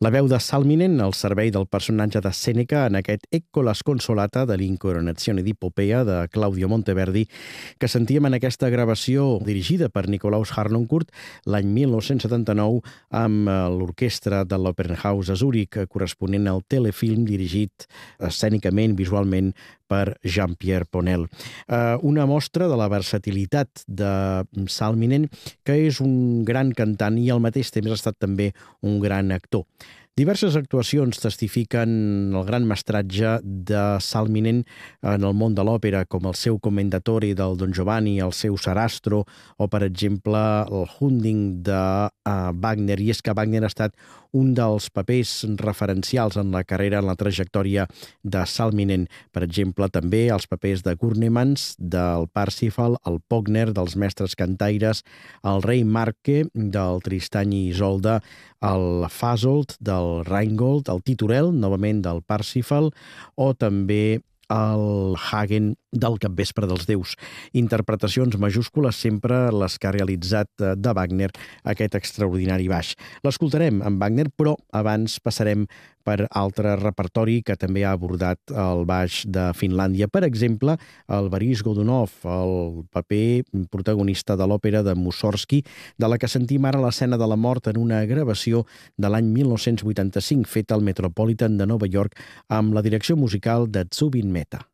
La veu de Salminen al servei del personatge de Sèneca en aquest Ecco la sconsolata de l'Incoronazione di Popea de Claudio Monteverdi, que sentíem en aquesta gravació dirigida per Nikolaus Harnoncourt l'any 1979 amb l'orquestra de l'Opernhaus a Zúrich, corresponent al telefilm dirigit escènicament, visualment, per Jean-Pierre Ponel. Una mostra de la versatilitat de Salminen, que és un gran cantant i al mateix temps ha estat també un gran actor. Diverses actuacions testifiquen el gran mestratge de Salminen en el món de l'òpera, com el seu Commendatore del Don Giovanni, el seu Sarastro, o, per exemple, el Hunding de Wagner. I és que Wagner ha estat un dels papers referencials en la carrera, en la trajectòria de Salminen. Per exemple, també els papers de Gurnemans, del Parsifal, el Pogner, dels mestres cantaires, el rei Marque, del Tristany i Isolde, el Fasolt, del Rheingold, el Titurel, novament del Parsifal, o també el Hagen del Capvespre dels Déus. Interpretacions majúscules sempre les que ha realitzat de Wagner aquest extraordinari baix. L'escoltarem amb Wagner, però abans passarem per altre repertori que també ha abordat el baix de Finlàndia. Per exemple, el Boris Godunov, el paper protagonista de l'òpera de Mussorgsky, de la que sentim ara l'escena de la mort en una gravació de l'any 1985 feta al Metropolitan de Nova York amb la direcció musical de Zubin Mehta.